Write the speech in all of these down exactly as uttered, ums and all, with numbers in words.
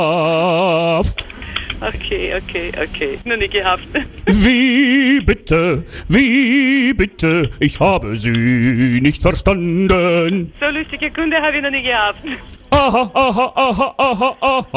Okay, okay, okay. Noch nie gehabt. Wie bitte, wie bitte, ich habe Sie nicht verstanden. So lustige Kunde habe ich noch nie gehabt. Aha, aha, aha, aha,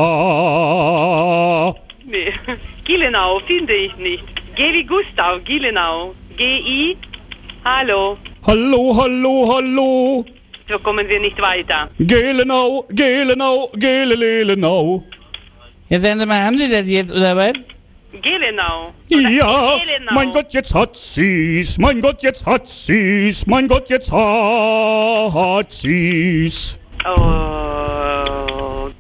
aha. Nee. Gielenau finde ich nicht. G wie Gustav, Gielenau. G I. Hallo. Hallo, hallo, hallo. So kommen wir nicht weiter. Gelenau, Gelenau, Gelelelenau. Ja, sagen Sie mal, haben Sie das jetzt, oder was? Gelenau. Ja, Gelenau. mein Gott, jetzt hat sie's. Mein Gott, jetzt hat sie's. Mein Gott, jetzt hat sie's. Oh.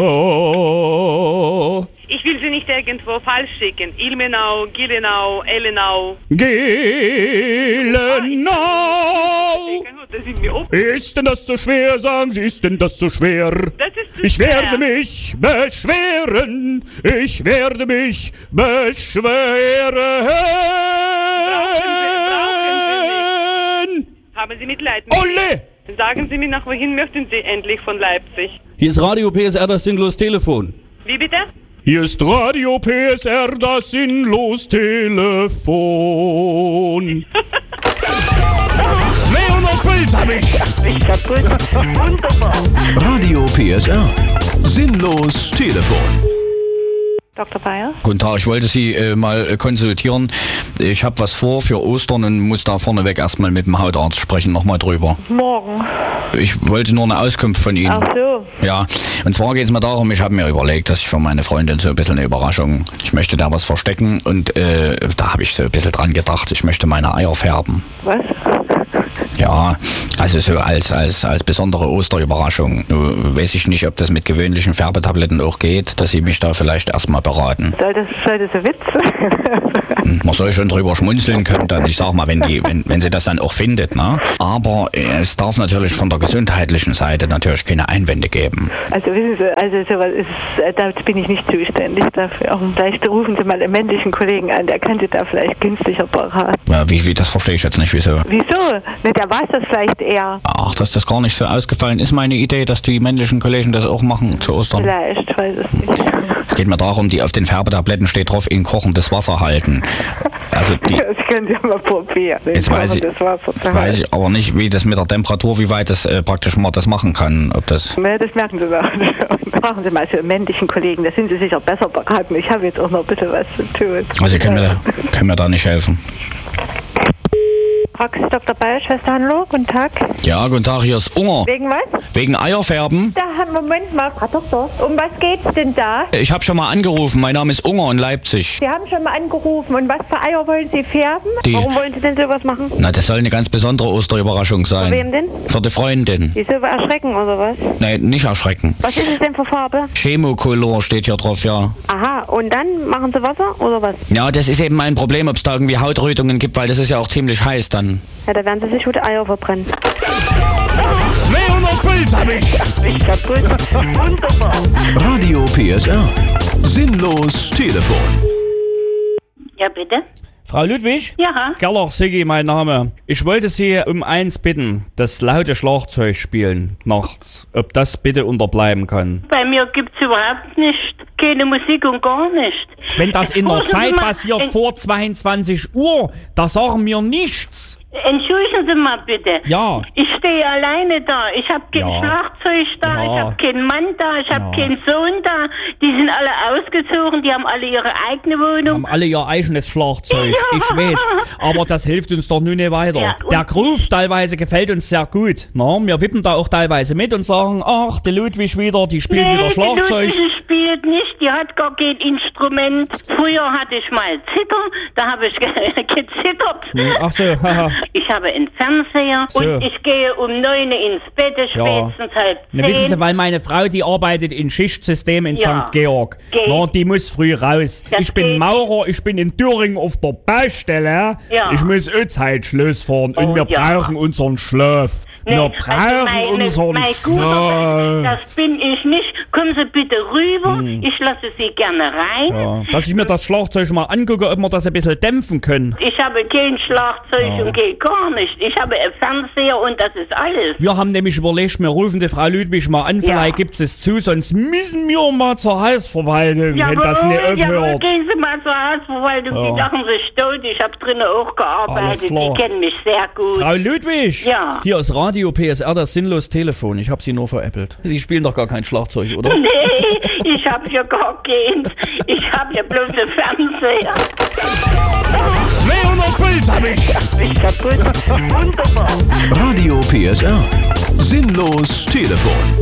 Oh. Ich will sie nicht irgendwo falsch schicken. Ilmenau, Gielenau, Ellenau. Gelenau. Das sind mir ob. Ist denn das so schwer? Sagen Sie, ist denn das so schwer? Das ist zu Ich schwer. werde mich beschweren. Ich werde mich beschweren. Haben Sie Mitleid mit Olle! mir? Sagen Sie mir, nach wohin möchten Sie endlich von Leipzig? Hier ist Radio P S R, das sinnlos Telefon. Wie bitte? Hier ist Radio P S R, das sinnlos Telefon. zweihundert Puls hab ich. Ich kaputt. Wunderbar. Radio P S R. Sinnlos Telefon. Doktor Bayer? Guten Tag, ich wollte Sie äh, mal äh, konsultieren. Ich habe was vor für Ostern und muss da vorneweg erstmal mit dem Hautarzt sprechen, nochmal drüber. Morgen. Ich wollte nur eine Auskunft von Ihnen. Ach so. Ja, und zwar geht es mir darum, ich habe mir überlegt, dass ich für meine Freundin so ein bisschen eine Überraschung, ich möchte da was verstecken und äh, da habe ich so ein bisschen dran gedacht, ich möchte meine Eier färben. Was? Ja, also so als, als, als besondere Osterüberraschung. Nur weiß ich nicht, ob das mit gewöhnlichen Färbetabletten auch geht, dass Sie mich da vielleicht erstmal beraten. Soll das, soll das ein Witz sein? Man soll schon drüber schmunzeln können, dann, ich sag mal, wenn, die, wenn, wenn sie das dann auch findet, ne? Aber äh, es darf natürlich von der gesundheitlichen Seite natürlich keine Einwände geben. Also wissen Sie, also sowas ist, äh, da bin ich nicht zuständig dafür. Vielleicht rufen Sie mal einen männlichen Kollegen an, der kann Sie da vielleicht günstiger beraten. Ja, wie, wie, das verstehe ich jetzt nicht, wieso. Wieso? Ne, der weiß das vielleicht eher. Ach, dass das gar nicht so ausgefallen ist, meine Idee, dass die männlichen Kollegen das auch machen zu Ostern. Vielleicht, weiß es nicht. Es geht mir darum, die auf den Färbetabletten steht drauf, in kochendes Wasser halten. Also die, Das können Sie mal probieren. jetzt weiß ich, das Wasser zu weiß ich aber nicht, wie das mit der Temperatur, wie weit das äh, praktisch man das machen kann. Ob das Ne, das merken Sie doch. Fragen Sie mal für einen männlichen Kollegen, da sind Sie sicher besser beraten. Ich habe jetzt auch noch ein bisschen was zu tun. also Sie können mir, da, können mir da nicht helfen. Praxis Doktor Bayer, Schwester Hanlo, guten Tag. Ja, guten Tag, hier ist Unger. Wegen was? Wegen Eierfärben. Da, Moment mal, Frau Doktor. Um was geht's denn da? Ich habe schon mal angerufen, mein Name ist Unger in Leipzig. Sie haben schon mal angerufen. Und was für Eier wollen Sie färben? Die, Warum wollen Sie denn sowas machen? na, das soll eine ganz besondere Osterüberraschung sein. Wem denn? Für die Freundin. Wieso erschrecken oder was? Nee, nicht erschrecken. Was ist es denn für Farbe? Chemocolor steht hier drauf, ja. Aha, und dann machen Sie Wasser oder was? Ja, das ist eben mein Problem, ob es da irgendwie Hautrötungen gibt, weil das ist ja auch ziemlich heiß dann. Ja, da werden Sie sich gute Eier verbrennen. zweihundert Puls hab ich. Ich kaputt. Wunderbar. Radio P S R. Sinnlos Telefon. Ja, bitte? Frau Ludwig? Ja. Gerlach Siggi, mein Name. Ich wollte Sie um eins bitten, das laute Schlagzeug spielen nachts, ob das bitte unterbleiben kann. Bei mir gibt's überhaupt nicht. Keine Musik und gar nicht. Wenn das in der Rufen Sie Zeit mal- passiert, Ent- vor zweiundzwanzig Uhr, da sagen wir nichts. Entschuldigen Sie mal bitte. Ja. Ich stehe alleine da. Ich habe kein Ja. Schlagzeug da. Ja. Ich habe keinen Mann da. Ich habe Ja. keinen Sohn da. Die sind alle ausgezogen. Die haben alle ihre eigene Wohnung. Haben alle ihr eigenes Schlagzeug, Ja. ich weiß. Aber das hilft uns doch nun nicht weiter. Ja, und- Der Groove teilweise gefällt uns sehr gut. Na, wir wippen da auch teilweise mit und sagen, ach, die Ludwig wieder, die spielt wieder Die Schlagzeug. Ludwig spielt nicht. Die hat gar kein Instrument. Früher hatte ich mal Zitter. Da habe ich ge- gezittert. Hm, Ach so, haha. Ich habe einen Fernseher So. und ich gehe um neun ins Bett, Ja. spätestens halb zehn. Na, wissen Sie, weil meine Frau, die arbeitet in Schichtsystem in Ja. Sankt Georg. Geht. Na, die muss früh raus. Das ich bin geht. Maurer, ich bin in Thüringen auf der Baustelle. Ja. Ich muss auch Zeit Schluss fahren und Oh, wir ja. brauchen unseren Schlaf. Wir also brauchen meine, unseren... mein guter, Ja. das bin ich nicht. Kommen Sie bitte rüber. Ich lasse Sie gerne rein. Ja, dass ich mir das Schlagzeug mal angucke, ob wir das ein bisschen dämpfen können. Ich habe kein Schlagzeug Ja. und kein gar nicht. Ich habe einen Fernseher und das ist alles. Wir haben nämlich überlegt, wir rufen die Frau Ludwig mal an, vielleicht Ja. gibt es zu, sonst müssen wir mal zur Hausverwaltung, wenn das nicht jawohl, aufhört. gehen Sie mal zur Hausverwaltung. Ja. Die lachen sich tot. Ich habe drinnen auch Alles gearbeitet. klar. Die kennen mich sehr gut. Frau Ludwig, Ja. hier ist Radio P S R, das sinnlos Telefon. Ich habe Sie nur veräppelt. Sie spielen doch gar kein Schlagzeug, oder? Nee, ich habe ja gar keins. Ich habe ja bloß einen Fernseher. zweihundert Puls hab ich. Ich kaputt. Wunderbar. Radio P S R. Sinnlos Telefon.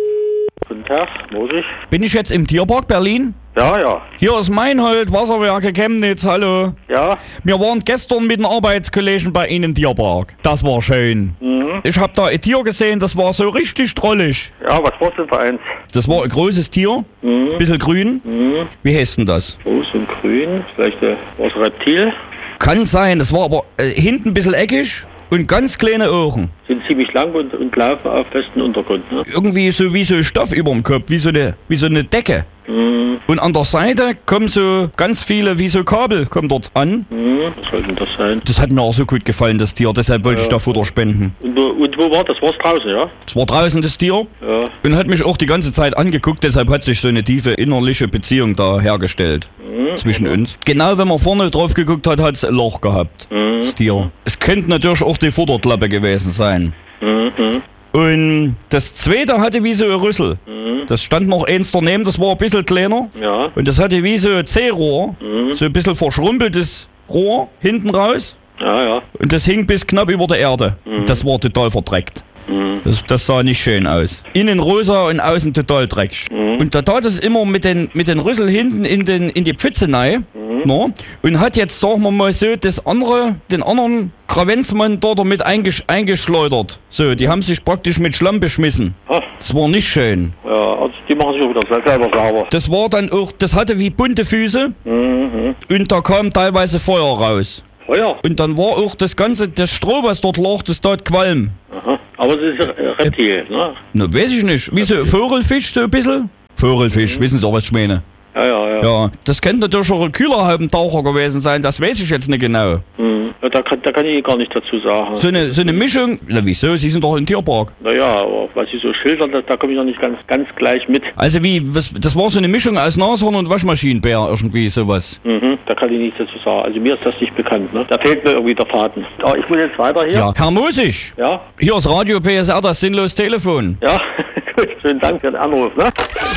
Guten Tag, Mosig. Bin ich jetzt im Tierpark Berlin? Ja, ja. Hier ist Meinhold, Wasserwerke Chemnitz, hallo. Ja, Wir waren gestern mit den Arbeitskollegen bei Ihnen im Tierpark. Das war schön. mhm. Ich habe da ein Tier gesehen, das war so richtig drollig. Ja, was war's denn für eins? Das war ein großes Tier, Mhm. bisschen grün. Mhm. Wie heißt denn das? Groß und grün. Vielleicht äh, was Reptil. Kann sein, das war aber äh, hinten ein bisschen eckig und ganz kleine Augen. Sind ziemlich lang und, und laufen auf festem Untergrund. Ne? Irgendwie so wie so Stoff über dem Kopf, wie so eine, wie so eine Decke. Mhm. Und an der Seite kommen so ganz viele, wie so Kabel, kommen dort an. Mhm. Was soll denn das sein? Das hat mir auch so gut gefallen, das Tier, deshalb wollte ich da Futter spenden. Und, wo- und wo war das? War's draußen, ja? Es war draußen das Tier Ja. und hat mich auch die ganze Zeit angeguckt, deshalb hat sich so eine tiefe innerliche Beziehung da hergestellt Mhm. zwischen uns. Genau, wenn man vorne drauf geguckt hat, hat es ein Loch gehabt, Mhm. das Tier. Es könnte natürlich auch die Futterklappe gewesen sein. Mhm. Mhm. Und das zweite hatte wie so ein Rüssel. Mhm. Das stand noch eins daneben, das war ein bisschen kleiner. Ja. Und das hatte wie so ein C-Rohr, Mhm. so ein bisschen verschrumpeltes Rohr hinten raus. Ja, ja. Und das hing bis knapp über der Erde. Mhm. Das war total verdreckt. Mhm. Das, das sah nicht schön aus. Innen rosa und außen total dreckig. Mhm. Und da tat es immer mit den, mit den Rüssel hinten in, den, in die Pfütze rein. Mhm. No? Und hat jetzt, sagen wir mal so, das andere, den anderen Kravenzmann dort damit eingesch eingeschleudert. So, die haben sich praktisch mit Schlamm beschmissen. Ah, Das war nicht schön. ja, also die machen sich auch wieder selber sauber. Das war dann auch, das hatte wie bunte Füße Mhm. und da kam teilweise Feuer raus. Feuer. Und dann war auch das ganze, das Stroh, was dort lag, das tat Qualm. Aha. Aber es ist ja äh, Reptil, ne? Na, weiß ich nicht. Wie so Vogelfisch, so ein bisschen? Vogelfisch, wissen Sie auch, was ich meine? Ja, ja, ja. Ja, das könnte natürlich auch ein Kühlerhaubentaucher gewesen sein, das weiß ich jetzt nicht genau. Mhm. Ja, da, kann, da kann ich gar nicht dazu sagen. So eine, so eine Mischung, na wieso, Sie sind doch im Tierpark. Naja, aber was Sie so schildern, da, da komme ich noch nicht ganz, ganz gleich mit. Also wie, was, das war so eine Mischung aus Nashorn und Waschmaschinenbär, irgendwie sowas. Mhm. Da kann ich nichts dazu sagen. Also mir ist das nicht bekannt, ne? Da fehlt mir irgendwie der Faden. Aber ich muss jetzt weiter hier. Ja, Herr Mosig, Ja? hier ist Radio P S R, das sinnlos Telefon. Ja? Gut, schönen Dank für den Anruf, ne?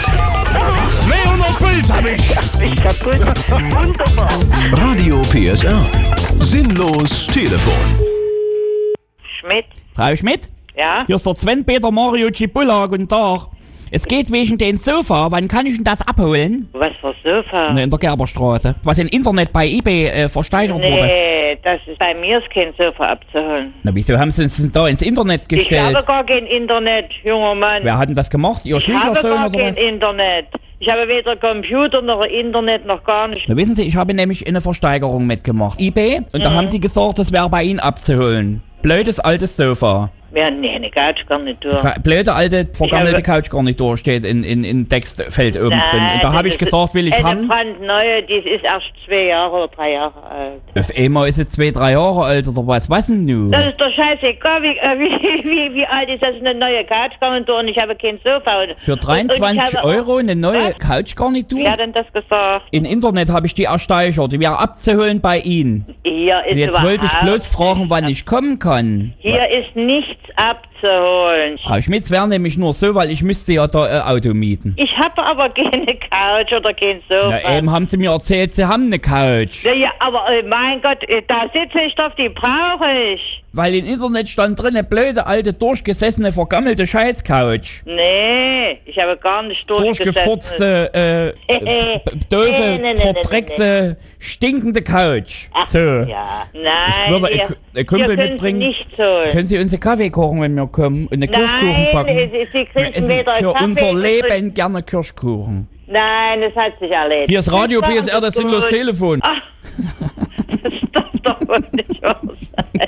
zweihundert Puls hab ich. Ich kaputt. Wunderbar. Radio P S R. Sinnlos Telefon. Schmidt. Frau Schmidt, Ja? hier ist der Sven-Peter Mario Cipulla, guten Tag. Es geht wegen den Sofa, wann kann ich denn das abholen? Was für Sofa? Ne, in der Gerberstraße. Was im Internet bei eBay äh, versteigert wurde. Nee, das ist bei mir ist kein Sofa abzuholen. Na, wieso haben Sie es denn da ins Internet Ich gestellt? habe gar kein Internet, junger Mann. Wer hat denn das gemacht? Ihr ich habe Schwiegersohn gar oder kein was? Internet. Ich habe weder Computer noch Internet noch gar nicht. Na, wissen Sie, ich habe nämlich eine Versteigerung mitgemacht. eBay. Und da haben die gesagt, das wäre bei Ihnen abzuholen. Blödes altes Sofa. Ja, nee, eine Couch gar nicht durch. Ka blöde alte, vergammelte Ich habe- Couch gar nicht durch, steht in, in, in Textfeld oben drin. Und da das habe ich ist gesagt, will ich eine haben. brandneue, die ist erst zwei Jahre oder drei Jahre alt. Auf einmal ist es zwei, drei Jahre alt oder was? Was denn nun? Das ist doch scheißegal, wie, äh, wie, wie, wie alt ist das eine neue Couch gegangen und ich habe kein Sofa. Und, Für und ich dreiundzwanzig habe- Euro eine neue Was? Couchgarnitur? Wer hat denn das gesagt? Im Internet habe ich die ersteigert. Die wäre abzuholen bei Ihnen. Hier ist Und jetzt wollte ich überhaupt- bloß fragen, wann ich kommen kann. Hier ist nichts abzuholen. Frau Schmitz wäre nämlich nur so, weil ich müsste ja da ein Auto mieten. Ich habe aber keine Couch oder kein Sofa. Na, eben haben Sie mir erzählt, Sie haben eine Couch. Ja, ja, aber äh, mein Gott, äh, da sitze ich doch, die brauche ich. Weil im Internet stand drin, eine blöde, alte, durchgesessene, vergammelte Scheiß-Couch. Nee, ich habe gar nicht durchgesetzt. Durchgefurzte, äh, äh, doofe, Nee, nee, nee, verdreckte, stinkende Couch. Ach, So. ja, nein, Ich würde hier, ein- ein Kumpel hier können mitbringen. Sie nichts holen. Können Sie uns einen Kaffee kochen, wenn wir kommen? Und einen Kirschkuchen Nein, backen? Sie, Sie Wir kriegen essen weder für Kaffee unser noch- Leben gerne Kirschkuchen. Nein, das hat sich erledigt. Hier ist Radio Das P S R, das ist sinnlos gut. Telefon. Ach, das ist doch doch wohl nicht wahr sein.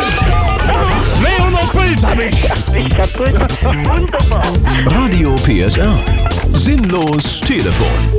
zweihundert Puls hab ich. Ich kaputt. Wunderbar. Radio P S R. Sinnlos Telefon.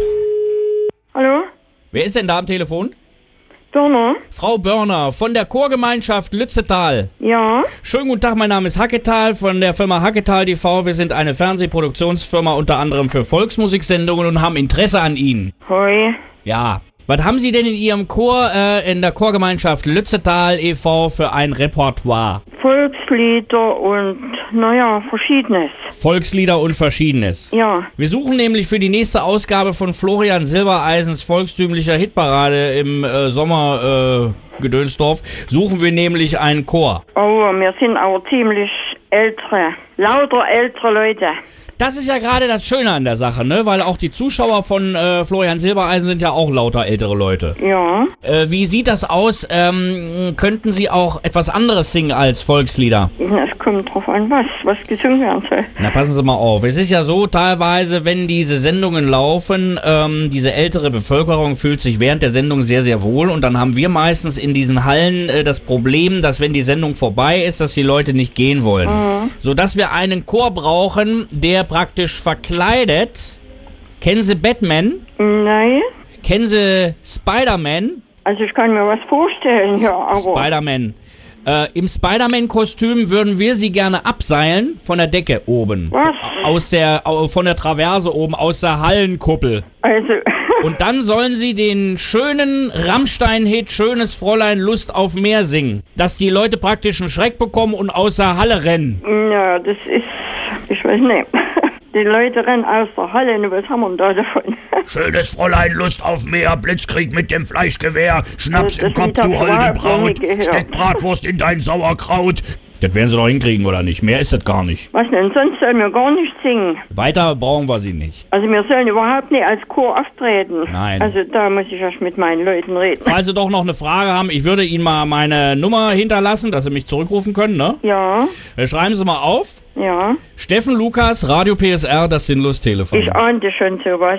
Hallo? Wer ist denn da am Telefon? Donner? Frau Börner von der Chorgemeinschaft Lützetal. Ja? Schönen guten Tag, mein Name ist Hacketal von der Firma Hacketal T V. Wir sind eine Fernsehproduktionsfirma unter anderem für Volksmusiksendungen und haben Interesse an Ihnen. Hoi. Ja. Was haben Sie denn in Ihrem Chor, äh, in der Chorgemeinschaft Lützetal e V für ein Repertoire? Volkslieder und, naja, Verschiedenes. Volkslieder und Verschiedenes. Ja. Wir suchen nämlich für die nächste Ausgabe von Florian Silbereisens volkstümlicher Hitparade im äh, Sommer äh, Gedönsdorf, suchen wir nämlich einen Chor. Oh, wir sind aber ziemlich ältere, lauter ältere Leute. Das ist ja gerade das Schöne an der Sache, ne? Weil auch die Zuschauer von äh, Florian Silbereisen sind ja auch lauter ältere Leute. Ja. Äh, wie sieht das aus? Ähm, könnten Sie auch etwas anderes singen als Volkslieder? Es kommt drauf an, was, was gesungen werden soll. Na, passen Sie mal auf. Es ist ja so, teilweise, wenn diese Sendungen laufen, ähm, diese ältere Bevölkerung fühlt sich während der Sendung sehr, sehr wohl. Und dann haben wir meistens in diesen Hallen äh, das Problem, dass wenn die Sendung vorbei ist, dass die Leute nicht gehen wollen. Mhm. Sodass wir einen Chor brauchen, der praktisch verkleidet. Kennen Sie Batman? Nein. Kennen Sie Spider-Man? Also ich kann mir was vorstellen, ja, aber... Spider-Man. Äh, Im Spider-Man-Kostüm würden wir Sie gerne abseilen von der Decke oben. Was? Aus der, von der Traverse oben, aus der Hallenkuppel. Also... Und dann sollen Sie den schönen Rammstein-Hit Schönes Fräulein Lust auf Meer singen. Dass die Leute praktisch einen Schreck bekommen und aus der Halle rennen. Ja, das ist... Ich weiß nicht. Die Leute rennen aus der Halle und was haben wir denn da davon? Schönes Fräulein Lust auf Meer, Blitzkrieg mit dem Fleischgewehr, Schnaps Also, im das Kopf, Lied du hab ich holde überhaupt noch Braut, nie gehört. steck Bratwurst in dein Sauerkraut. Das werden Sie doch hinkriegen, oder nicht? Mehr ist das gar nicht. Was denn? Sonst sollen wir gar nicht singen. Weiter brauchen wir Sie nicht. Also wir sollen überhaupt nicht als Chor auftreten. Nein. Also da muss ich erst mit meinen Leuten reden. Falls Sie doch noch eine Frage haben, ich würde Ihnen mal meine Nummer hinterlassen, dass Sie mich zurückrufen können, ne? Ja, Äh, Schreiben Sie mal auf. ja. Steffen Lukas, Radio P S R, das Sinnlos-Telefon. Ich ahnte schon sowas.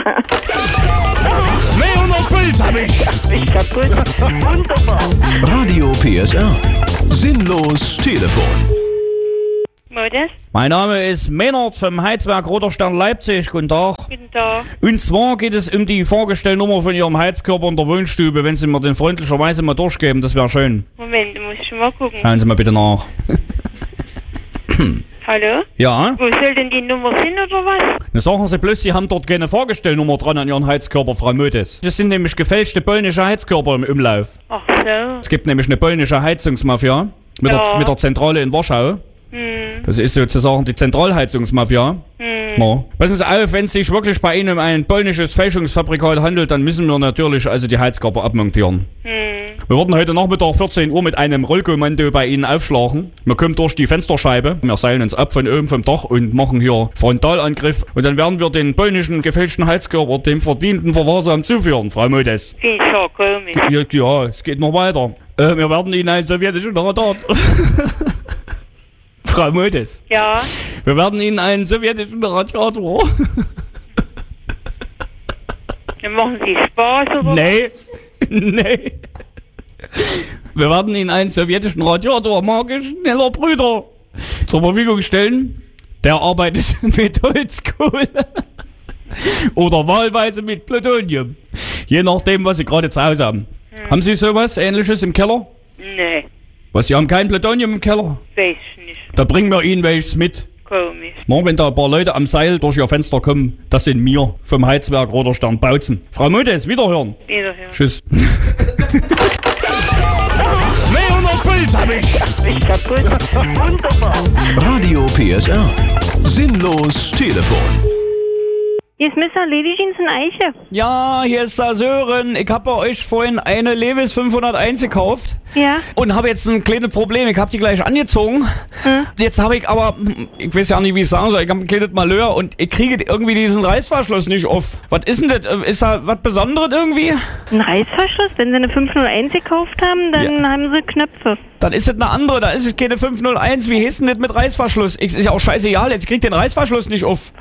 zweihundert Puls hab ich. Ich kaputt. Wunderbar. Radio P S R. Sinnlos Telefon. Modest, Mein Name ist Meinert vom Heizwerk Roter Stern Leipzig. Guten Tag. guten Tag. Und zwar geht es um die Vorgestellnummer von Ihrem Heizkörper in der Wohnstube. Wenn Sie mir den freundlicherweise mal durchgeben, das wäre schön. Moment, muss ich schon mal gucken. Schauen Sie mal bitte nach. Hallo? Ja? Wo soll denn die Nummer sein oder was? Na, sagen Sie bloß, Sie haben dort keine Vorgestellnummer dran an Ihren Heizkörper, Frau Mödes. Das sind nämlich gefälschte polnische Heizkörper im Umlauf. Ach so. Es gibt nämlich eine polnische Heizungsmafia mit, Ja. der, mit der Zentrale in Warschau. Hm, Das ist sozusagen die Zentralheizungsmafia. hm. No. Passen Sie auf, wenn es sich wirklich bei Ihnen um ein polnisches Fälschungsfabrikat handelt, dann müssen wir natürlich also die Heizkörper abmontieren. Hm. Wir werden heute Nachmittag vierzehn Uhr mit einem Rollkommando bei Ihnen aufschlagen. Wir kommen durch die Fensterscheibe, wir seilen uns ab von oben vom Dach und machen hier Frontalangriff. Und dann werden wir den polnischen gefälschten Heizkörper dem verdienten Verwahrsam zuführen, Frau Modes. Klingt so komisch. Ja, ja, es geht noch weiter. Äh, wir werden Ihnen einen sowjetischen Radar... Frau Modes, Ja, wir werden Ihnen einen sowjetischen Radiator... dann machen Sie Spaß oder? Nee, nee. Wir werden Ihnen einen sowjetischen Radiator, Marke schneller Brüder, zur Verfügung stellen. Der arbeitet mit Holzkohle. Oder wahlweise mit Plutonium. Je nachdem, was Sie gerade zu Hause haben. Hm. Haben Sie sowas Ähnliches im Keller? Nee, Was, Sie haben kein Plutonium im Keller? weiß ich nicht. Da bringen wir Ihnen welches mit. Komisch. Na, wenn da ein paar Leute am Seil durch Ihr Fenster kommen, das sind wir vom Heizwerk Roter Stern Bautzen. Frau Modes, wiederhören. Wiederhören. Tschüss. zweihundert Puls hab ich. Ich kaputt. Wunderbar. Radio P S R. Sinnlos Telefon. Hier ist Mister Ledigins Eiche. Ja, hier ist der Sören. Ich habe bei euch vorhin eine Levis fünfhunderteins gekauft. Ja. Und habe jetzt ein kleines Problem. Ich habe die gleich angezogen. Hm. Jetzt habe ich aber, ich weiß ja nicht, wie ich sagen soll, ich habe ein kleines Malheur und ich kriege irgendwie diesen Reißverschluss nicht auf. Was ist denn das? Ist da was Besonderes irgendwie? Ein Reißverschluss? Wenn Sie eine fünfhunderteins gekauft haben, dann Ja. haben Sie Knöpfe. Dann ist das eine andere, da ist es keine fünfhunderteins. Wie hieß denn das mit Reißverschluss? Ich, ist ja auch scheißegal, jetzt kriegt den Reißverschluss nicht auf. Was?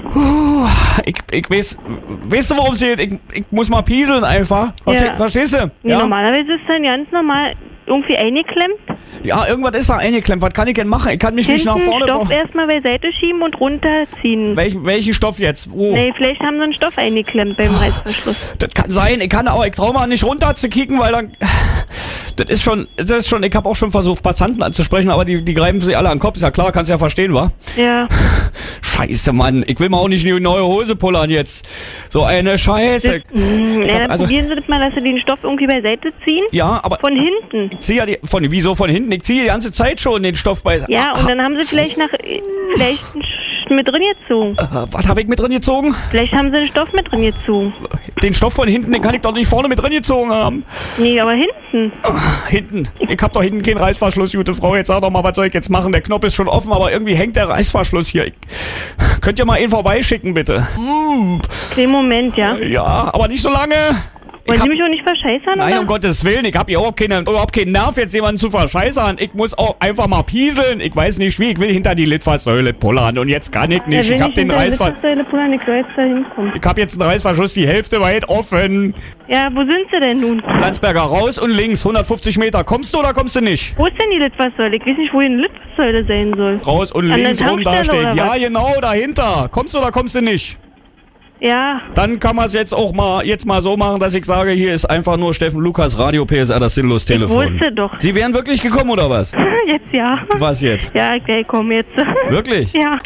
Uh, ich, ich weiß, weißt du, worum es geht? Ich, ich muss mal pieseln einfach. Verste, Ja. Verstehst du? Nee, Ja? normalerweise ist dann ganz normal irgendwie eingeklemmt. Ja, irgendwas ist da eingeklemmt. Was kann ich denn machen? Ich kann mich nicht nach Hinten vorne... Stoff doch- erstmal beiseite schieben und runterziehen. Welchen, welchen Stoff jetzt? Oh. Nee, vielleicht haben sie einen Stoff eingeklemmt beim Reißverschluss. Das kann sein. Ich kann auch, ich trau mal nicht runter zu kicken, weil dann... Das ist schon, das ist schon, ich habe auch schon versucht, Passanten anzusprechen, aber die, die greifen sich alle an den Kopf. Ist ja klar, kannst ja verstehen, wa? Ja. Scheiße, Mann. Ich will mir auch nicht eine neue Hose pullern jetzt. So eine Scheiße. Das, mh, Ich ja, hab dann also- probieren Sie das mal, dass Sie den Stoff irgendwie beiseite ziehen. Ja, aber... Von hinten. Ich zieh ja die, von, wieso von hinten? Ich ziehe die ganze Zeit schon den Stoff bei... Ja, Ah, und dann haben Sie vielleicht nach vielleicht einen Sch- mit drin gezogen. äh, was habe ich mit drin gezogen? Vielleicht haben Sie den Stoff mit drin gezogen. Den Stoff von hinten, den kann ich doch nicht vorne mit drin gezogen haben. Nee, aber hinten. Hinten. Ich hab doch hinten keinen Reißverschluss, gute Frau. Jetzt sag doch mal, was soll ich jetzt machen? Der Knopf ist schon offen, aber irgendwie hängt der Reißverschluss hier. Ich, könnt ihr mal ihn vorbeischicken, bitte? Mm, Kleinen Moment, ja. ja, aber nicht so lange. Ich Wollen hab, Sie mich auch nicht verscheißern, nein, oder? um Gottes Willen. Ich hab hier überhaupt, keine, überhaupt keinen Nerv, jetzt jemanden zu verscheißern. Ich muss auch einfach mal pieseln. Ich weiß nicht wie. Ich will hinter die Litfaßsäule pullern. Und jetzt kann ich Ja, nicht. wenn Ich hab den hinter der Reißverschluss. Litfaßsäule pullern, ich soll jetzt da hinkommen. Ich hab jetzt einen Reißverschluss die Hälfte weit offen. Ja, wo sind Sie denn nun? Landsberger raus und links, hundertfünfzig Meter. Kommst du oder kommst du nicht? Wo ist denn die Litfaßsäule? Ich weiß nicht, wo die Litfaßsäule sein soll. Raus und An der links rum da Tankstelle steht. oder Ja, was? genau, dahinter. Kommst du oder kommst du nicht? Ja, Dann kann man es jetzt auch mal jetzt mal so machen, dass ich sage, hier ist einfach nur Steffen Lukas, Radio P S R, das sinnlos Telefon. wusste doch. Sie wären wirklich gekommen oder was? Jetzt ja. Was jetzt? Ja, ich ich komme jetzt. Wirklich? Ja.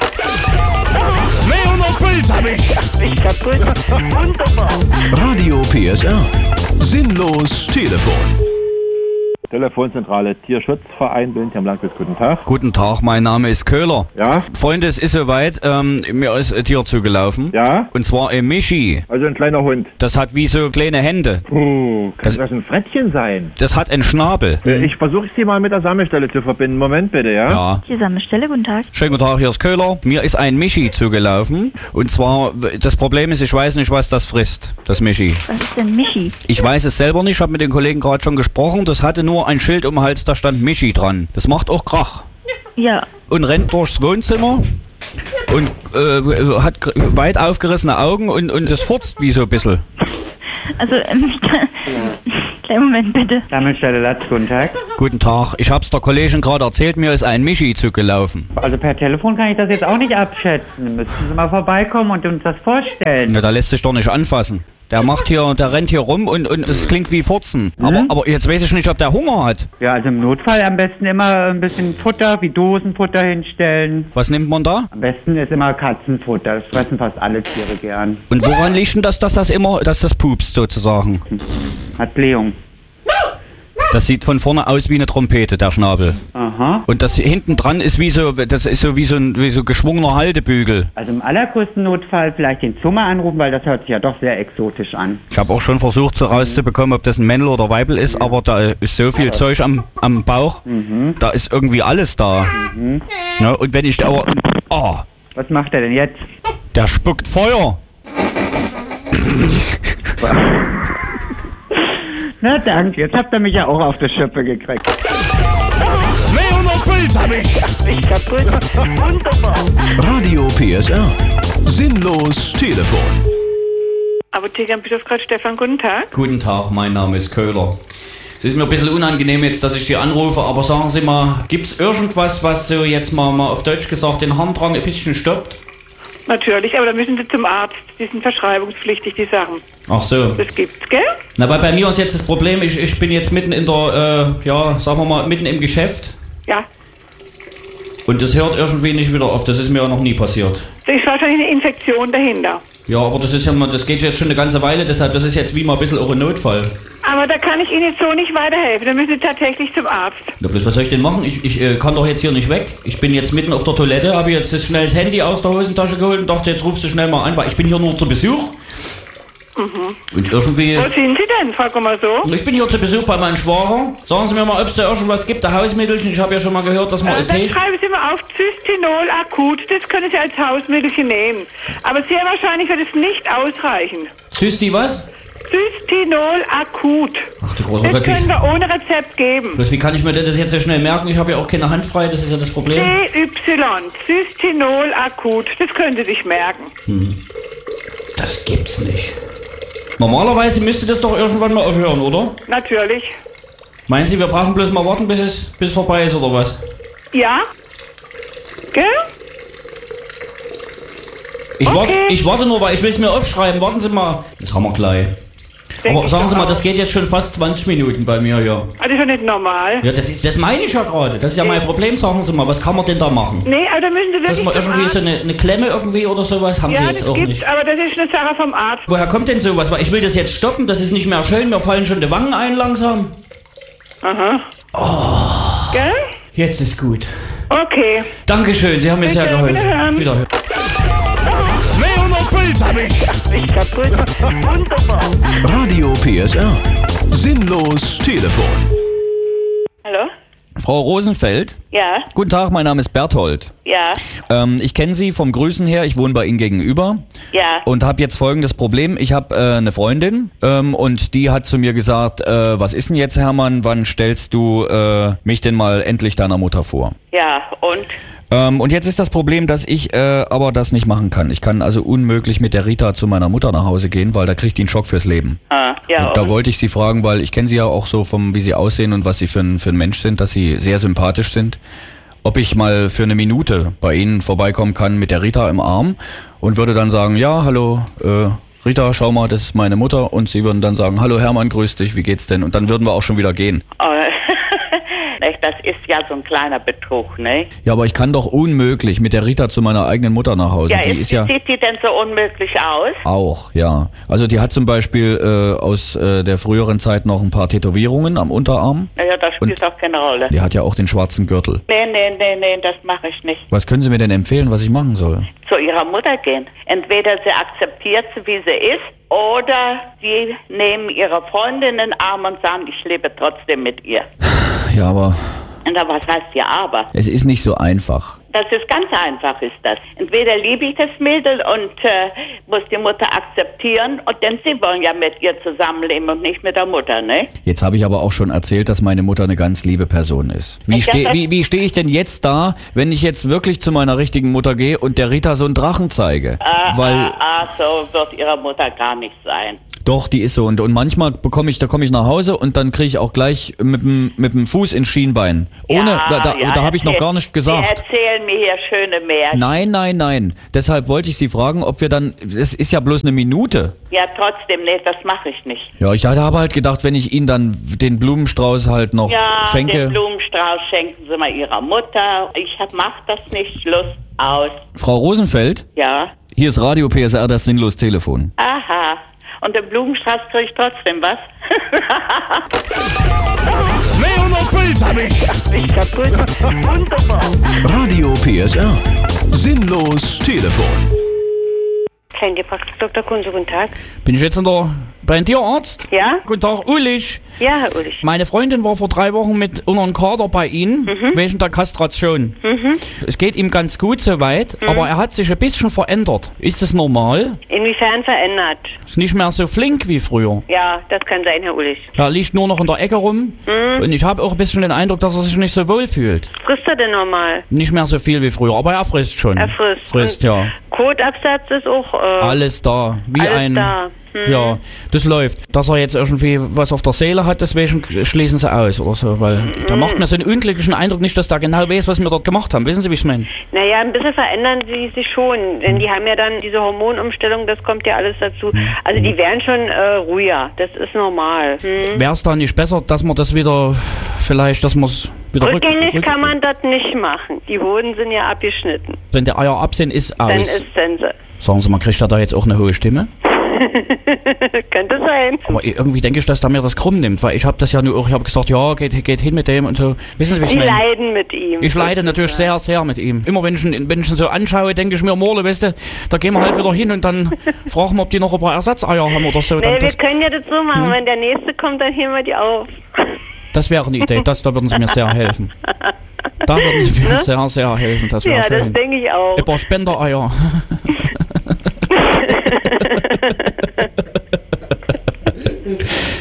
zweihundert Bild hab ich. Ich kaputt. Wunderbar. Radio P S R. Sinnlos Telefon. Telefonzentrale Tierschutzverein Büllenth am Landwirt, guten Tag. Guten Tag, mein Name ist Köhler. Ja? Freunde, es ist soweit, ähm, mir ist ein Tier zugelaufen. Ja? Und zwar ein Michi. Also ein kleiner Hund. Das hat wie so kleine Hände. Puh, kann Das- das, ein Frettchen sein? Das hat einen Schnabel. Äh, Ich versuche Sie mal mit der Sammelstelle zu verbinden. Moment bitte, ja? Ja. Die Sammelstelle, guten Tag. Schönen guten Tag, hier ist Köhler. Mir ist ein Michi zugelaufen. Und zwar, das Problem ist, ich weiß nicht, was das frisst, das Michi. Was ist denn Michi? Ich weiß es selber nicht, ich habe mit den Kollegen gerade schon gesprochen. Das hatte nur ein Schild um den Hals, da stand Michi dran. Das macht auch Krach. Ja. Und rennt durchs Wohnzimmer und äh, hat gr- weit aufgerissene Augen und, und das furzt wie so ein bisschen. Also, ähm, kleinen Moment bitte. Sammelstelle Latz, guten Tag. Guten Tag, ich hab's der Kollegin gerade erzählt, mir ist ein Michi zugelaufen. Also per Telefon kann ich das jetzt auch nicht abschätzen. Müssten Sie mal vorbeikommen und uns das vorstellen. Ja, da lässt sich doch nicht anfassen. Der macht hier, der rennt hier rum und, und es klingt wie Furzen. Aber, aber jetzt weiß ich nicht, ob der Hunger hat. Ja, also im Notfall am besten immer ein bisschen Futter, wie Dosenfutter hinstellen. Was nimmt man da? Am besten ist immer Katzenfutter. Das fressen fast alle Tiere gern. Und woran liegt denn das, dass das immer, dass das pupst sozusagen? Hat Blähung. Das sieht von vorne aus wie eine Trompete, der Schnabel. Aha. Und das hinten dran ist wie so, das ist so wie so ein wie so geschwungener Haltebügel. Also im allergrößten Notfall vielleicht den Zummer anrufen, weil das hört sich ja doch sehr exotisch an. Ich habe auch schon versucht, so rauszubekommen, ob das ein Männl oder Weibel ist, aber da ist so viel Zeug am, am Bauch, da ist irgendwie alles da. Ja, und wenn ich aber, oh, Was macht er denn jetzt? der spuckt Feuer. Na danke, jetzt habt ihr mich ja auch auf die Schippe gekriegt. zweihundert Bild hab ich. Ich kaputt. Wunderbar. Radio P S R. Sinnlos Telefon. Apotheker am Bischofsgrad, Stefan, guten Tag. Guten Tag, mein Name ist Köhler. Es ist mir ein bisschen unangenehm jetzt, dass ich Sie anrufe, aber sagen Sie mal, gibt es irgendwas, was so jetzt mal, mal auf Deutsch gesagt den Harndrang ein bisschen stoppt? Natürlich, aber da müssen Sie zum Arzt. Die sind verschreibungspflichtig, die Sachen. Ach so. Das gibt's, gell? Na, weil bei mir ist jetzt das Problem, ich, ich bin jetzt mitten in der, äh, ja, sagen wir mal, mitten im Geschäft Ja. und das hört irgendwie nicht wieder auf. Das ist mir ja noch nie passiert. Da ist wahrscheinlich eine Infektion dahinter. Ja, aber das ist ja mal, das geht jetzt schon eine ganze Weile, deshalb, das ist jetzt wie mal ein bisschen auch ein Notfall. Aber da kann ich Ihnen jetzt so nicht weiterhelfen. Da müssen Sie tatsächlich zum Arzt. Na bloß, was soll ich denn machen? Ich, ich äh, kann doch jetzt hier nicht weg. Ich bin jetzt mitten auf der Toilette, habe jetzt das schnell das Handy aus der Hosentasche geholt und dachte, jetzt rufst du schnell mal an, weil ich bin hier nur zu Besuch. Mhm. Und irgendwie... Wo sind Sie denn? Frag mal so. Ich bin hier zu Besuch bei meinem Schwager. Sagen Sie mir mal, ob es da irgendwas gibt, ein Hausmittelchen. Ich habe ja schon mal gehört, dass man Äh, äh, dann Tee... schreiben Sie mal auf Cystinol akut. Das können Sie als Hausmittelchen nehmen. Aber sehr wahrscheinlich wird es nicht ausreichen. Cysti was? Cystinol akut. Ach du groß. Das Gott, können wie, wir ohne Rezept geben. bloß wie kann ich mir das jetzt so schnell merken? Ich habe ja auch keine Hand frei, das ist ja das Problem. C Y, Cysteinol akut. Das können Sie sich merken. Hm. Das gibt's nicht. Normalerweise müsste das doch irgendwann mal aufhören, oder? Natürlich. Meinen Sie, wir brauchen bloß mal warten, bis es bis vorbei ist, oder was? Ja? Gell? Ich, Okay. warte, ich warte nur, weil ich will es mir aufschreiben. Warten Sie mal. Das haben wir gleich. Denk Aber ich sagen Sie doch mal, auch. das geht jetzt schon fast zwanzig Minuten bei mir, ja. Also ist doch nicht normal. Ja, das, ist, das meine ich ja gerade. Das ist ja mein Problem. Sagen Sie mal, was kann man denn da machen? Nee, also da müssen Sie Dass wirklich man zum irgendwie Arzt. so eine, eine Klemme irgendwie oder sowas haben Ja, Sie jetzt das auch gibt's, nicht. aber das ist eine Sache vom Arzt. Woher kommt denn sowas? Weil ich will das jetzt stoppen, das ist nicht mehr schön, mir fallen schon die Wangen ein langsam. Aha. Oh, Gell? jetzt ist gut. Okay. Dankeschön, Sie haben mir Bitte, sehr geholfen. wiederhören. Wiederhören. zweihundert Puls hab ich. Ich kaputt. Wunderbar. Radio P S R. Sinnlos Telefon. Hallo? Frau Rosenfeld? Ja, Guten Tag, mein Name ist Berthold. ja, Ähm, ich kenne Sie vom Grüßen her, ich wohne bei Ihnen gegenüber ja. und habe jetzt folgendes Problem. Ich habe äh, eine Freundin ähm, und die hat zu mir gesagt, äh, was ist denn jetzt, Hermann, wann stellst du äh, mich denn mal endlich deiner Mutter vor? Ja, und? Ähm, und jetzt ist das Problem, dass ich äh, aber das nicht machen kann. Ich kann also unmöglich mit der Rita zu meiner Mutter nach Hause gehen, weil da kriegt die einen Schock fürs Leben. Ah, ja, Und da und? wollte ich Sie fragen, weil ich kenne Sie ja auch so vom, wie Sie aussehen und was Sie für ein, für ein Mensch sind, dass Sie sehr sympathisch sind. Ob ich mal für eine Minute bei Ihnen vorbeikommen kann mit der Rita im Arm und würde dann sagen, ja, hallo, äh, Rita, schau mal, das ist meine Mutter. Und Sie würden dann sagen, hallo Hermann, grüß dich, wie geht's denn? Und dann würden wir auch schon wieder gehen. Oh, das ist ja so ein kleiner Betrug, ne? Ja, aber ich kann doch unmöglich mit der Rita zu meiner eigenen Mutter nach Hause. Ja, Die ist, ist ja sieht die denn so unmöglich aus? auch, ja. Also die hat zum Beispiel äh, aus äh, der früheren Zeit noch ein paar Tätowierungen am Unterarm. Naja, das spielt doch keine Rolle. Die hat ja auch den schwarzen Gürtel. Nee, nee, nee, nee, das mache ich nicht. Was können Sie mir denn empfehlen, was ich machen soll? Zu ihrer Mutter gehen. Entweder sie akzeptiert sie, wie sie ist, oder sie nehmen ihre Freundin in den Arm und sagen, ich lebe trotzdem mit ihr. Ja, aber Und da was heißt ja aber? es ist nicht so einfach. Das ist ganz einfach, ist das. Entweder liebe ich das Mädel und äh, muss die Mutter akzeptieren, und denn sie wollen ja mit ihr zusammenleben und nicht mit der Mutter, ne? Jetzt habe ich aber auch schon erzählt, dass meine Mutter eine ganz liebe Person ist. Wie Ich stehe dachte- wie, wie steh ich denn jetzt da, wenn ich jetzt wirklich zu meiner richtigen Mutter gehe und der Rita so einen Drachen zeige? Ah, Weil ah, ah, so wird ihre Mutter gar nicht sein. doch, die ist so. Und, und manchmal bekomme ich, da komme ich nach Hause und dann kriege ich auch gleich mit dem mit dem Fuß ins Schienbein. Ohne, Ja, da, da, ja, da habe ich noch erzähl- gar nicht Sie gesagt. erzählen mir hier schöne Märchen. Nein, nein, nein. Deshalb wollte ich Sie fragen, ob wir dann, es ist ja bloß eine Minute. Ja, trotzdem, nee, das mache ich nicht. Ja, ich habe halt gedacht, wenn ich Ihnen dann den Blumenstrauß halt noch Ja, schenke. den Blumenstrauß schenken Sie mal Ihrer Mutter. Ich hab, mach das nicht, Schluss, aus. Frau Rosenfeld, Ja, hier ist Radio P S R, das sinnlos Telefon. aha. Und den Blumenstrauß kriege ich trotzdem was? zweihundert Puls hab ich. Ich kaputt. Wunderbar. Radio P S R. Sinnlos Telefon. Kleingebracht, Doktor Kunze, guten Tag. Bin ich jetzt in der, beim Tierarzt? Ja? Guten Tag, Ulrich. Ja, Herr Ulrich. Meine Freundin war vor drei Wochen mit unserem Kader bei Ihnen, wegen der Kastration. Mhm. Es geht ihm ganz gut soweit, Mhm. aber er hat sich ein bisschen verändert. Ist das normal? Inwiefern verändert? Ist nicht mehr so flink wie früher. Ja, das kann sein, Herr Ulrich. Er liegt nur noch in der Ecke rum Mhm. und ich habe auch ein bisschen den Eindruck, dass er sich nicht so wohl fühlt. Frisst er denn normal? Nicht mehr so viel wie früher, aber er frisst schon. Er frisst. Frisst, Und ja. Kotabsatz ist auch... Äh, Alles da. Wie alles ein. da. Hm. Ja, das läuft. Dass er jetzt irgendwie was auf der Seele hat, deswegen schließen sie aus oder so, weil da Hm. macht mir so einen unglücklichen Eindruck nicht, dass der genau weiß, was wir dort gemacht haben. Wissen Sie, wie ich meine? Naja, ein bisschen verändern sie sich schon, denn die haben ja dann diese Hormonumstellung, das kommt ja alles dazu. Also die werden schon äh, ruhiger, das ist normal. Hm. Wäre es da nicht besser, dass man das wieder, vielleicht, dass man es wieder rück, Rückgängig rück, kann man das nicht machen. Die Hoden sind ja abgeschnitten. wenn die Eier ab sind, ist aus. Dann ist Sense. Sagen Sie mal, kriegt er da jetzt auch eine hohe Stimme? Könnte sein. Aber irgendwie denke ich, dass der mir das krumm nimmt, weil ich habe das ja nur auch, ich habe gesagt, ja, geht, geht hin mit dem und so. Wissen Sie, wie ich Die meine? leiden mit ihm. Ich leide natürlich sehr, sehr mit ihm. Immer wenn ich ihn, wenn ich ihn so anschaue, denke ich mir, Morle, weißt du, da gehen wir halt wieder hin und dann fragen wir, ob die noch ein paar Ersatzeier haben oder so. Dann Nee, wir das, können ja das so machen, Hm? wenn der nächste kommt, dann heben wir die auf. das wäre eine Idee, das, da würden Sie mir sehr helfen. Da würden Sie mir Ne? sehr, sehr helfen, das wäre Ja, das schön. denke ich auch. Ein paar Spendereier.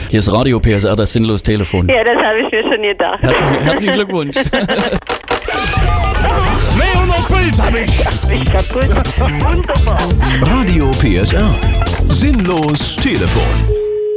Hier ist Radio P S R, das sinnlos Telefon. Ja, das habe ich mir schon gedacht. Herzlichen, herzlichen Glückwunsch. zweihundert Puls hab ich. Ich kaputt. Wunderbar. Radio P S R. Sinnlos Telefon.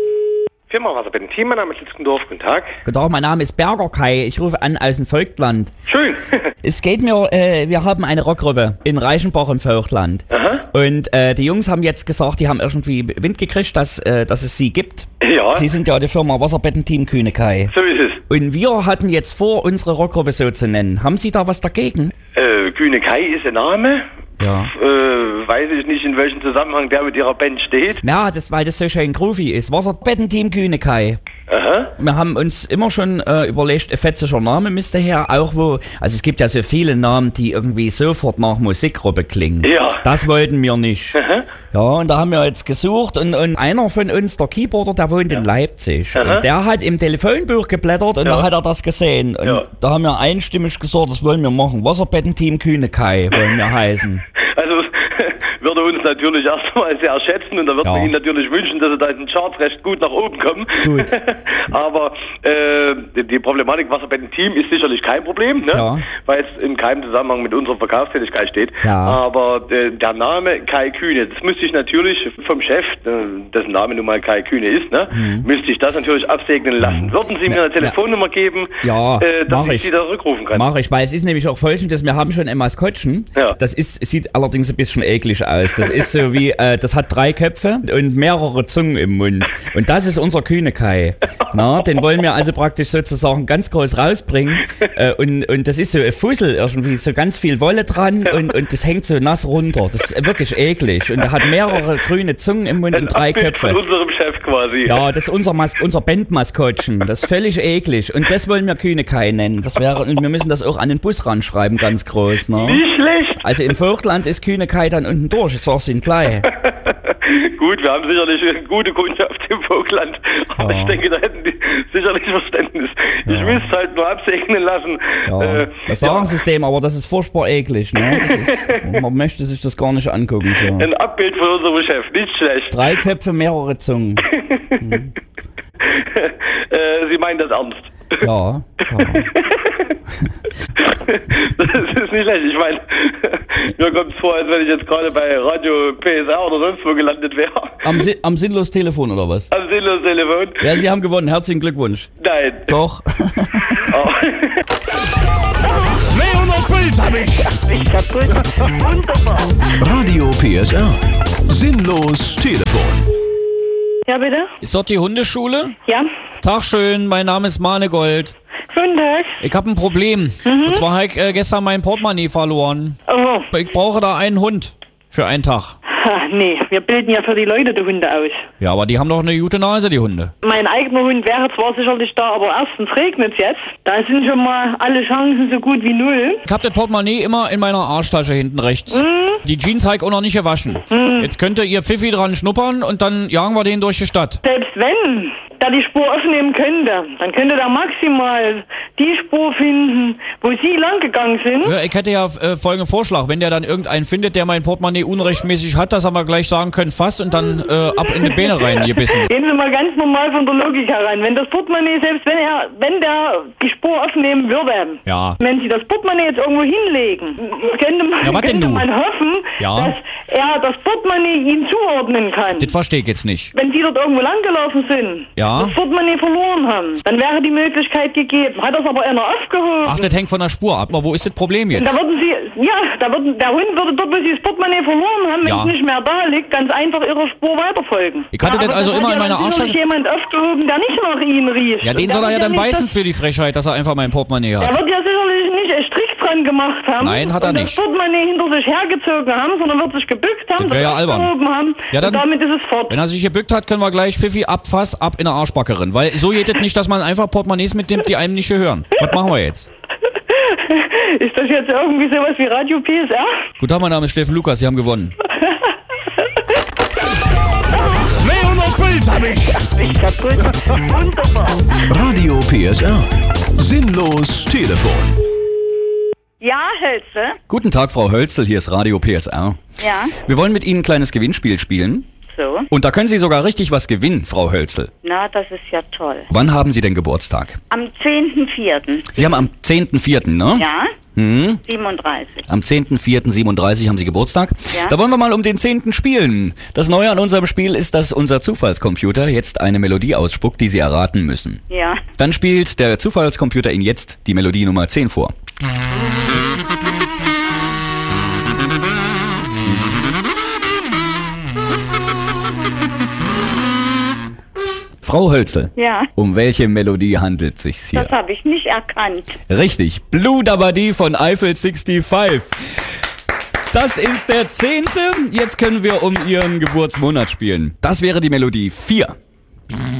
Firma Wasserbetten-Team, mein Name ist Litzkendorf, guten Tag. Guten Tag, mein Name ist Berger Kai, ich rufe an aus dem Vogtland. Schön. Es geht mir, äh, wir haben eine Rockgruppe in Reichenbach im Vogtland. Aha. Und äh, die Jungs haben jetzt gesagt, die haben irgendwie Wind gekriegt, dass, äh, dass es sie gibt. Ja. Sie sind ja die Firma Wasserbetten-Team Kühne Kai. So ist es. Und wir hatten jetzt vor, unsere Rockgruppe so zu nennen. Haben Sie da was dagegen? Äh, Kühne Kai ist ein Name. Ja. Äh, weiß ich nicht, in welchem Zusammenhang der mit ihrer Band steht. Ja, das, weil das so schön groovy ist. Wasserbettenteam Kühne Kai. Aha. Wir haben uns immer schon äh, überlegt, ein fetziger Name müsste her, auch wo, also es gibt ja so viele Namen, die irgendwie sofort nach Musikgruppe klingen. Ja. Das wollten wir nicht. Aha. Ja, und da haben wir jetzt gesucht und, und einer von uns, der Keyboarder, der wohnt ja. in Leipzig. Aha. Und der hat im Telefonbuch geblättert und ja. da hat er das gesehen. Und ja. da haben wir einstimmig gesagt, das wollen wir machen. Wasserbettenteam Kühne Kai wollen wir heißen. Also würde uns natürlich erstmal sehr schätzen und da würden Ja. wir Ihnen natürlich wünschen, dass Sie da in den Charts recht gut nach oben kommen. Gut. Aber äh, die, die Problematik Wasserbettenteam ist sicherlich kein Problem, ne? Ja. Weil es in keinem Zusammenhang mit unserer Verkaufstätigkeit steht. Ja. Aber äh, der Name Kai Kühne, das müsste ich natürlich vom Chef, äh, dessen Name nun mal Kai Kühne ist, ne, Mhm. müsste ich das natürlich absegnen lassen. Würden Sie mir eine Telefonnummer geben, Ja, äh, dass mach ich ich. Sie da zurückrufen kann? Mach ich, weil es ist nämlich auch folgendes, wir haben schon ein Maskottchen. Ja. Das ist, sieht allerdings ein bisschen eklig aus. Das ist so wie, äh, das hat drei Köpfe und mehrere Zungen im Mund. Und das ist unser Kühne Kai. Na, den wollen wir also praktisch sozusagen ganz groß rausbringen. Äh, und, und das ist so ein Fussel irgendwie, so ganz viel Wolle dran und, und das hängt so nass runter. Das ist wirklich eklig. Und er hat mehrere grüne Zungen im Mund und drei Abbild Köpfe. von unserem Chef quasi. Ja, das ist unser, Mas unser Bandmaskottchen. Das ist völlig eklig. Und das wollen wir Kühne Kai nennen. Das wäre, und wir müssen das auch an den Bus ranschreiben, ganz groß. Ne? Nicht schlecht. Also im Vogtland ist Kühne Kai dann unten durch. Ich sag's Ihnen gleich. Gut, wir haben sicherlich eine gute Kundschaft im Vogtland, aber Ja. ich denke, da hätten die sicherlich Verständnis. Ich Ja. müsste es halt nur absegnen lassen. Ja, Äh, das sagen Sie es dem, aber das ist furchtbar eklig. Ne? Das ist, man möchte sich das gar nicht angucken. So. Ein Abbild von unserem Chef, nicht schlecht. Drei Köpfe, mehrere Zungen. äh, Sie meinen das ernst? Ja. ja. Das ist nicht schlecht. Ich meine, mir kommt es vor, als wenn ich jetzt gerade bei Radio P S R oder sonst wo gelandet wäre. Am, Si- am sinnlos Telefon oder was? Am sinnlosen Telefon. Ja, Sie haben gewonnen. Herzlichen Glückwunsch. Nein. Doch. Oh. zweihundert Puls hab ich. Ich kaputt. Wunderbar. Radio P S R. Sinnlos Telefon. Ja, bitte? Ist dort die Hundeschule? Ja. Tag schön, mein Name ist Manegold. Guten Tag. Ich habe ein Problem. Mhm. Und zwar habe ich äh, gestern mein Portemonnaie verloren. Oh. Ich brauche da einen Hund für einen Tag. Ha, nee, wir bilden ja für die Leute die Hunde aus. Ja, aber die haben doch eine gute Nase, die Hunde. Mein eigener Hund wäre zwar sicherlich da, aber erstens regnet es jetzt. Da sind schon mal alle Chancen so gut wie null. Ich habe das Portemonnaie immer in meiner Arschtasche hinten rechts. Mhm. Die Jeans habe ich auch noch nicht gewaschen. Mhm. Jetzt könnte ihr Pfiffi dran schnuppern und dann jagen wir den durch die Stadt. Selbst wenn der die Spur aufnehmen könnte, dann könnte der maximal die Spur finden, wo Sie lang gegangen sind. Ja, ich hätte ja äh, folgenden Vorschlag. Wenn der dann irgendeinen findet, der mein Portemonnaie unrechtmäßig hat, dass wir gleich sagen können, fass und dann äh, ab in die Beine rein gebissen. Gehen Sie mal ganz normal von der Logik herein. Wenn das Portemonnaie, selbst wenn er, wenn der die Spur aufnehmen würde, Ja. wenn Sie das Portemonnaie jetzt irgendwo hinlegen, könnte man, Ja, was denn könnte nun? man hoffen, Ja. dass er das Portemonnaie Ihnen zuordnen kann. Das verstehe ich jetzt nicht. Wenn Sie dort irgendwo langgelaufen sind, Ja. das Portemonnaie verloren haben, dann wäre die Möglichkeit gegeben. Hat das aber einer aufgehoben. Ach, das hängt von der Spur ab. Aber wo ist das Problem Und jetzt? da würden Sie, ja, da würden, der Hund würde dort, wo Sie das Portemonnaie verloren haben, wenn Ja. es nicht mehr da liegt, ganz einfach Ihrer Spur weiterfolgen. Ich hatte ja, das aber also hat immer ja in meiner dann sicherlich Arschtasche. jemand aufgehoben, der nicht nach Ihnen riecht. Ja, den Und soll der er ja wird dann nicht beißen das- für die Frechheit, dass er einfach mein Portemonnaie Der hat. wird ja sicherlich nicht einen Strick dran gemacht haben. Nein, hat er und nicht. das Portemonnaie hinter sich hergezogen haben, sondern wird sich gebückt haben, Das wär ja albern. aufgehoben haben. Ja, dann- und damit ist es fort. Wenn er sich gebückt hat, können wir gleich Pfiffi abfass ab in der Arschbackerin. Weil so geht es nicht, dass man einfach Portemonnaies mitnimmt, die einem nicht gehören. Was machen wir jetzt? Ist das jetzt irgendwie sowas wie Radio P S R? Guten Tag, mein Name ist Steffen Lukas, Sie haben gewonnen. zweihundert Puls hab ich. Ich kaputt. Wunderbar. Radio P S R. Sinnlos Telefon. Ja, Hölze. Guten Tag, Frau Hölzel, hier ist Radio P S R. Ja. Wir wollen mit Ihnen ein kleines Gewinnspiel spielen. so. Und da können Sie sogar richtig was gewinnen, Frau Hölzel. Na, das ist ja toll. Wann haben Sie denn Geburtstag? Am zehnten vierten Sie haben am zehnten vierten, ne? Ja, Hm. siebenunddreißig. Am zehnten vierten siebenunddreißig haben Sie Geburtstag. Ja. Da wollen wir mal um den zehnten spielen. Das Neue an unserem Spiel ist, dass unser Zufallscomputer jetzt eine Melodie ausspuckt, die Sie erraten müssen. Ja. Dann spielt der Zufallscomputer Ihnen jetzt die Melodie Nummer zehn vor. Frau Hölzel, Ja. um welche Melodie handelt es sich hier? Das habe ich nicht erkannt. Richtig, Blue Dabadi von Eiffel fünfundsechzig. Das ist der zehnte. Jetzt können wir um Ihren Geburtsmonat spielen. Das wäre die Melodie vier.